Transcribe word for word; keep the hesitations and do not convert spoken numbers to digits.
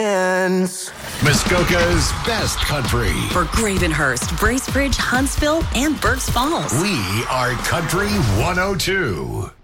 ends. Muskoka's best country. For Gravenhurst, Bracebridge, Huntsville, and Berks Falls. We are Country one oh two.